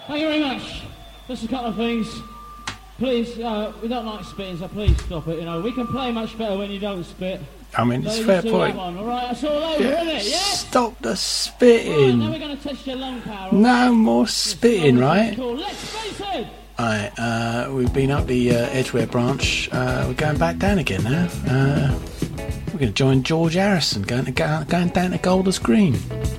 Thank you very much. Just a couple of things. Please, we don't like spitting, so please stop it. You know, we can play much better when you don't spit. I mean, it's So fair you do point. that one, all right, that's all over, isn't it? Yeah. Stop the Right, spitting. now we're going to test your lung power. No more spitting, right? Cool. Let's face it. Alright, we've been up the Edgware branch. We're going back down again now. We're going to join George Harrison, going down to Golders Green.